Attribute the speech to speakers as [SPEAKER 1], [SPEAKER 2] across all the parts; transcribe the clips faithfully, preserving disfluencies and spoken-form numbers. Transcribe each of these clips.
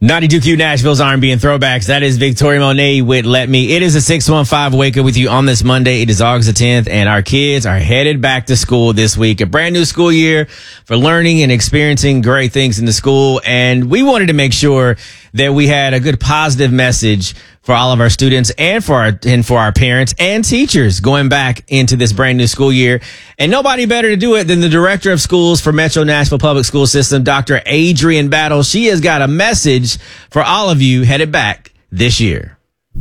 [SPEAKER 1] ninety-two Q Nashville's R and B and Throwbacks. That is Victoria Monet with Let Me. It is a six one five Wake Up with you on this Monday. It is August the tenth, and our kids are headed back to school this week. A brand new school year for learning and experiencing great things in the school. And we wanted to make sure that we had a good positive message for all of our students and for our, and for our parents and teachers going back into this brand new school year. And nobody better to do it than the director of schools for Metro Nashville Public School System, Doctor Adrienne Battle. She has got a message for all of you headed back this year.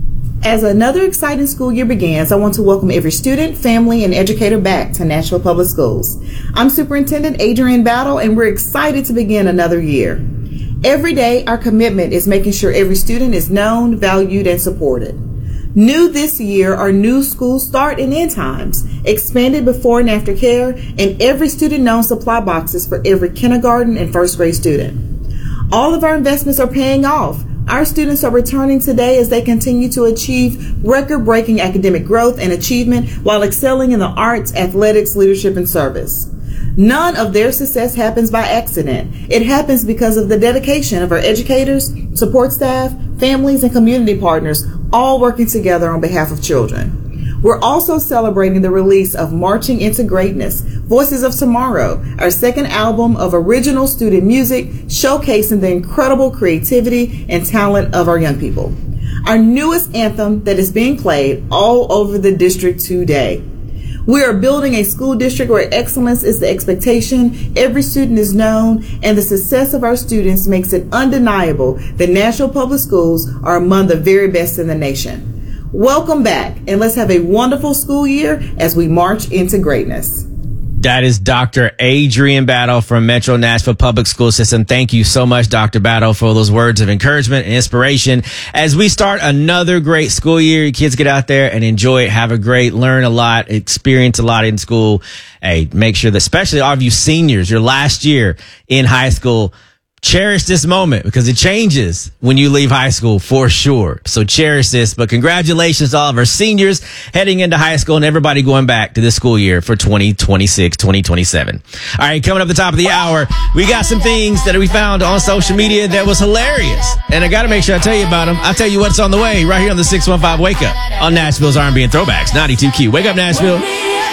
[SPEAKER 2] As another exciting school year begins, I want to welcome every student, family, and educator back to Nashville Public Schools. I'm Superintendent Adrienne Battle, and we're excited to begin another year. Every day, our commitment is making sure every student is known, valued, and supported. New this year are new school start and end times, expanded before and after care, and every student-known supply boxes for every kindergarten and first grade student. All of our investments are paying off. Our students are returning today as they continue to achieve record-breaking academic growth and achievement while excelling in the arts, athletics, leadership, and service. None of their success happens by accident. It happens because of the dedication of our educators, support staff, families, and community partners, all working together on behalf of children. We're also celebrating the release of Marching into Greatness, Voices of Tomorrow, our second album of original student music showcasing the incredible creativity and talent of our young people. Our newest anthem that is being played all over the district today. We are building a school district where excellence is the expectation, every student is known, and the success of our students makes it undeniable that Nashville Public Schools are among the very best in the nation. Welcome back, and let's have a wonderful school year as we march into greatness.
[SPEAKER 1] That is Doctor Adrienne Battle from Metro Nashville Public School System. Thank you so much, Doctor Battle, for those words of encouragement and inspiration. As we start another great school year, your kids get out there and enjoy it, have a great, learn a lot, experience a lot in school. Hey, make sure that, especially all of you seniors, your last year in high school, cherish this moment because it changes when you leave high school for sure. So cherish this. But congratulations to all of our seniors heading into high school and everybody going back to this school year for twenty twenty-six, twenty twenty-seven. All right, coming up at the top of the hour, we got some things that we found on social media that was hilarious. And I got to make sure I tell you about them. I'll tell you what's on the way right here on the six one five Wake Up on Nashville's R and B and Throwbacks, ninety-two Q. Wake up, Nashville.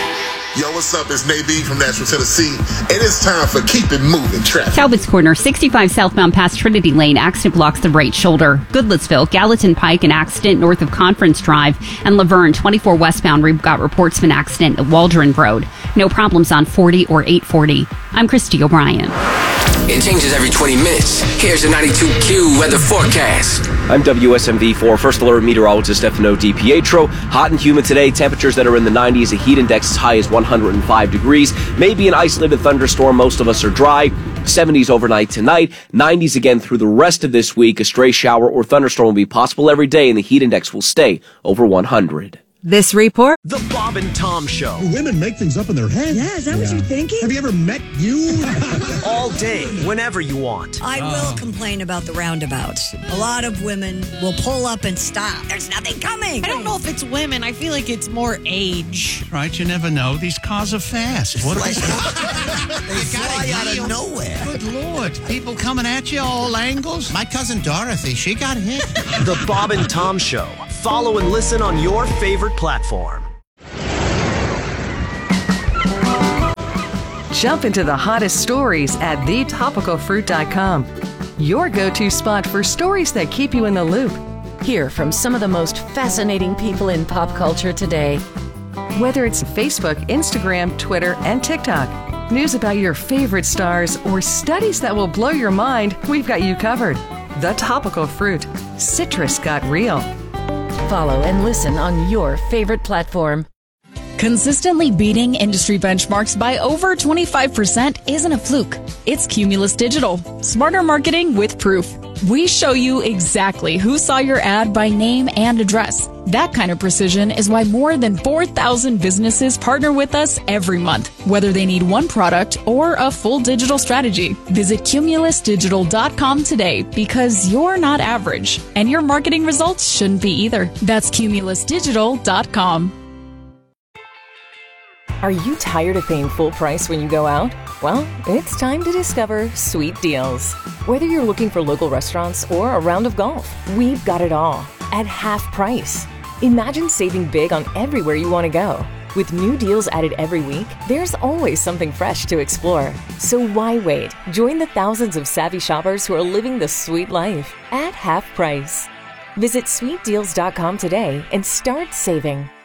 [SPEAKER 3] Yo, what's up? It's Nate B from Nashville, Tennessee, and it's time for Keep It Moving traffic.
[SPEAKER 4] Talbot's Corner, sixty-five southbound past Trinity Lane. Accident blocks the right shoulder. Goodlettsville, Gallatin Pike, an accident north of Conference Drive. And Laverne, twenty-four westbound, we've got reports of an accident at Waldron Road. No problems on forty or eight forty. I'm Christy O'Brien.
[SPEAKER 5] It changes every twenty minutes. Here's the ninety-two Q weather forecast. I'm W S M V four First Alert Meteorologist Stefano DiPietro. Hot and humid today. Temperatures that are in the nineties. A heat index as high as one hundred five degrees. Maybe an isolated thunderstorm. Most of us are dry. seventies overnight tonight. nineties again through the rest of this week. A stray shower or thunderstorm will be possible every day, and the heat index will stay over one hundred.
[SPEAKER 6] This report?
[SPEAKER 7] The Bob and Tom Show.
[SPEAKER 8] Women make things up in their head.
[SPEAKER 6] Yeah, is that yeah. what you're thinking?
[SPEAKER 8] Have you ever met you?
[SPEAKER 7] All day, whenever you want.
[SPEAKER 6] I will oh. complain about the roundabouts. A lot of women will pull up and stop. There's nothing coming.
[SPEAKER 9] I don't know if it's women. I feel like it's more age.
[SPEAKER 10] Right, you never know. These cars are fast. What
[SPEAKER 11] they fly out of nowhere.
[SPEAKER 10] Good Lord. People coming at you all angles. My cousin Dorothy, she got hit.
[SPEAKER 7] The Bob and Tom Show. Follow and listen on your favorite platform.
[SPEAKER 12] Jump into the hottest stories at the topical fruit dot com. Your go-to spot for stories that keep you in the loop. Hear from some of the most fascinating people in pop culture today. Whether it's Facebook, Instagram, Twitter, and TikTok, news about your favorite stars, or studies that will blow your mind, we've got you covered. The Topical Fruit. Citrus got real. Follow and listen on your favorite platform.
[SPEAKER 13] Consistently beating industry benchmarks by over twenty-five percent isn't a fluke. It's Cumulus Digital. Smarter marketing with proof. We show you exactly who saw your ad by name and address. That kind of precision is why more than four thousand businesses partner with us every month, whether they need one product or a full digital strategy. Visit cumulus digital dot com today because you're not average, and your marketing results shouldn't be either. That's cumulus digital dot com.
[SPEAKER 12] Are you tired of paying full price when you go out? Well, it's time to discover Sweet Deals. Whether you're looking for local restaurants or a round of golf, we've got it all at half price. Imagine saving big on everywhere you want to go. With new deals added every week, there's always something fresh to explore. So why wait? Join the thousands of savvy shoppers who are living the sweet life at half price. Visit sweet deals dot com today and start saving.